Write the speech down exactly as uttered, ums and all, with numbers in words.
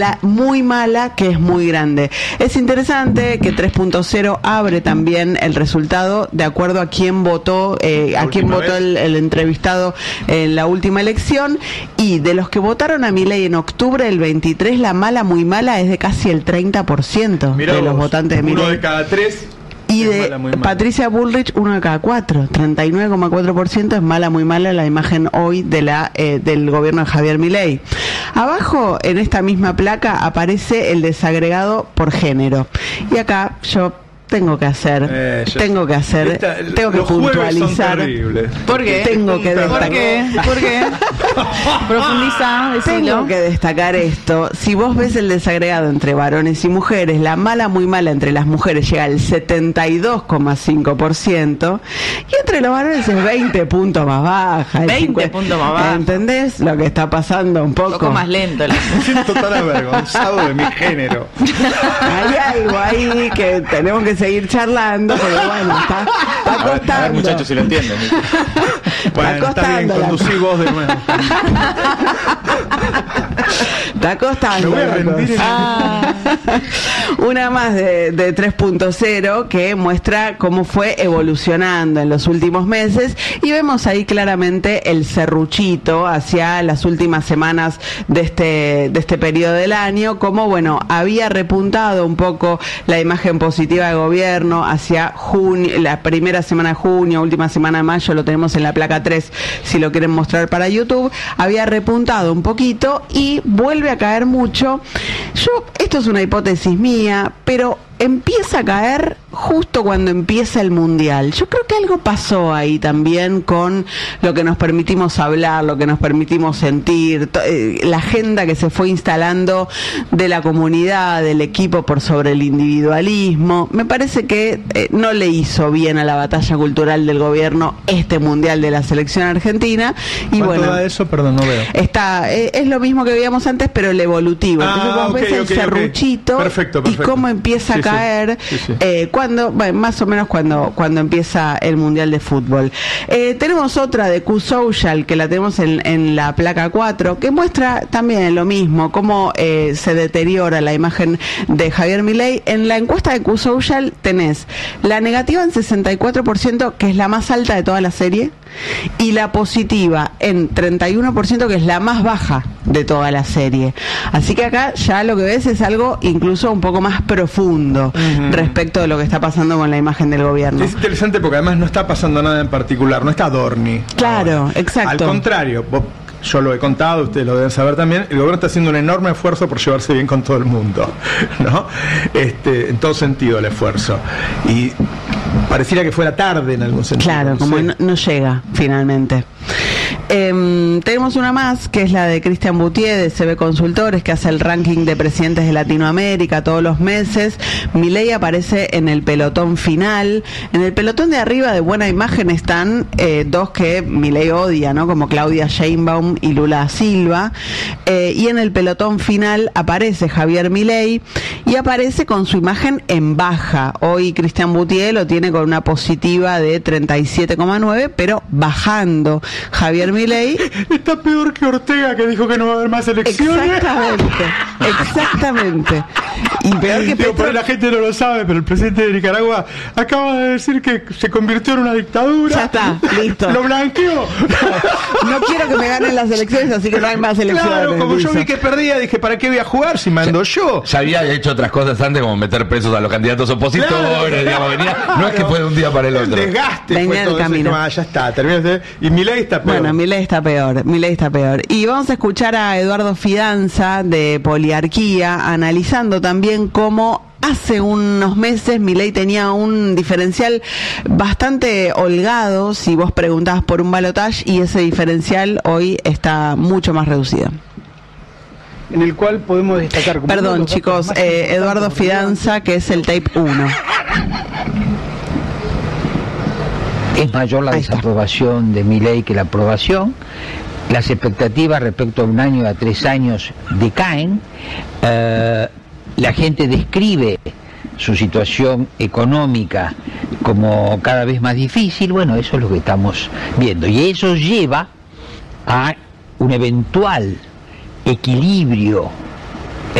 la muy mala, que es muy grande. Es interesante que tres punto cero abre también el resultado de acuerdo a quién votó, eh, a quién votó el, el entrevistado en la última elección, y de los que votaron a Milei en octubre del veintitrés, la mala muy mala es de casi el treinta por ciento de los votantes de Milei. Uno de cada tres. Y de mala, mala. Patricia Bullrich, uno de cada cuatro, treinta y nueve coma cuatro por ciento es mala, muy mala la imagen hoy de la eh, del gobierno de Javier Milei. Abajo, en esta misma placa, aparece el desagregado por género. Y acá yo tengo que hacer, eh, yo, tengo que hacer, esta, tengo que puntualizar. ¿Por qué? Tengo que destacar. ¿Por qué? ¿Por qué? Profundiza, decilo. Tengo que destacar esto. Si vos ves el desagregado entre varones y mujeres, la mala muy mala entre las mujeres llega al setenta y dos coma cinco por ciento y entre los varones es veinte puntos más baja. veinte puntos más baja. ¿Entendés lo que está pasando un poco? Un poco más lento. La... Me siento tan avergonzado de mi género. Hay algo ahí que tenemos que seguir charlando, pero bueno, está, está costando. A ver, a ver, muchachos, si lo entienden. Bueno, está bien, conducí vos de nuevo. Está costando. Me voy a rendir. Ah. Una más de, de tres punto cero que muestra cómo fue evolucionando en los últimos meses, y vemos ahí claramente el serruchito hacia las últimas semanas de este, de este periodo del año, como bueno, había repuntado un poco la imagen positiva de gobierno hacia junio, la primera semana de junio, última semana de mayo, lo tenemos en la placa tres si lo quieren mostrar para YouTube, había repuntado un poquito y vuelve a caer mucho. Yo, esto es una hipótesis mía, pero empieza a caer justo cuando empieza el Mundial. Yo creo que algo pasó ahí también con lo que nos permitimos hablar, lo que nos permitimos sentir, eh, la agenda que se fue instalando de la comunidad, del equipo por sobre el individualismo. Me parece que eh, no le hizo bien a la batalla cultural del gobierno este Mundial de la selección argentina. Y ¿cuánto bueno, da eso? Perdón, no veo. Está, eh, es lo mismo que veíamos antes, pero el evolutivo. Ah, Entonces vos okay, ves el okay, serruchito okay. Perfecto, perfecto. Y cómo empieza sí, a caer sí, sí, sí. Eh, cuando, bueno, más o menos cuando, cuando empieza el Mundial de Fútbol. Eh, tenemos otra de Q-Social, que la tenemos en, en la placa cuatro, que muestra también lo mismo, cómo eh, se deteriora la imagen de Javier Milei. En la encuesta de Q-Social tenés la negativa en sesenta y cuatro por ciento, que es la más alta de toda la serie, y la positiva en treinta y uno por ciento, que es la más baja de toda la serie. Así que acá ya lo que ves es algo incluso un poco más profundo uh-huh. respecto de lo que está pasando con la imagen del gobierno. Es interesante porque además no está pasando nada en particular, no está Dorni. Claro, ahora. Exacto. Al contrario, vos, yo lo he contado, ustedes lo deben saber también, el gobierno está haciendo un enorme esfuerzo por llevarse bien con todo el mundo, ¿no? Este, en todo sentido el esfuerzo. Y pareciera que fuera tarde en algún sentido. Claro, como sí. no, no llega finalmente. Eh, tenemos una más, que es la de Cristian Boutier de C B Consultores, que hace el ranking de presidentes de Latinoamérica todos los meses. Milei aparece en el pelotón final. En el pelotón de arriba de buena imagen están eh, dos que Milei odia, ¿no? Como Claudia Sheinbaum y Lula Silva. Eh, y en el pelotón final aparece Javier Milei y aparece con su imagen en baja. Hoy Cristian Boutier lo tiene con una positiva de treinta y siete coma nueve, pero bajando. Javier Milei está peor que Ortega, que dijo que no va a haber más elecciones. Exactamente, exactamente. Y peor que Petro... Pero la gente no lo sabe, pero el presidente de Nicaragua acaba de decir que se convirtió en una dictadura. Ya está, listo. Lo blanqueó. No quiero que me ganen las elecciones, así que no hay más elecciones. Claro, como dice. Yo vi que perdía, dije, ¿para qué voy a jugar si mando ya, yo? Ya había hecho otras cosas antes, como meter presos a los candidatos opositores, claro, digamos, venía, claro. No es que fue de un día para el otro. El desgaste venía fue todo el camino. Eso, ah, ya está, terminaste. Y Milei está peor. Bueno, Milei está peor, Milei está peor. Y vamos a escuchar a Eduardo Fidanza de Poliarquía, analizando también cómo hace unos meses Milei tenía un diferencial bastante holgado si vos preguntabas por un balotaje, y ese diferencial hoy está mucho más reducido. En el cual podemos destacar... Perdón, chicos, eh, Eduardo Fidanza, que es el tape uno. Es mayor la desaprobación de Milei que la aprobación. Las expectativas respecto a un año a tres años decaen. Uh, la gente describe su situación económica como cada vez más difícil. Bueno, eso es lo que estamos viendo. Y eso lleva a un eventual equilibrio